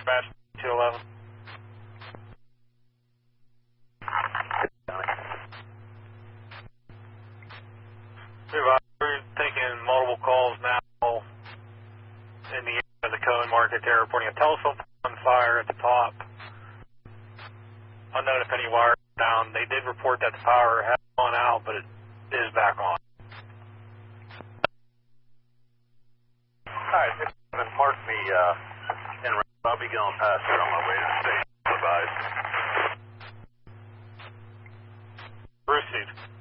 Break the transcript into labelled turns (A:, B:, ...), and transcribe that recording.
A: dispatch 211. We're taking multiple calls now in the area of the Cohen market. They're reporting a telephone on fire at the top. Unknown if any wire is down. They did report that the power has gone out, but it is back on.
B: Alright, just park me in. I'll be going past it on my way to the station. Bye-bye.
A: Received.